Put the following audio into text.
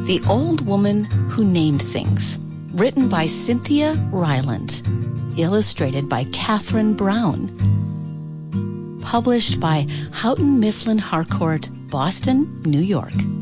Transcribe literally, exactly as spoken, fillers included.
The Old Woman Who Named Things, written by Cynthia Ryland, illustrated by Catherine Brown. Published by Houghton Mifflin Harcourt, Boston, New York.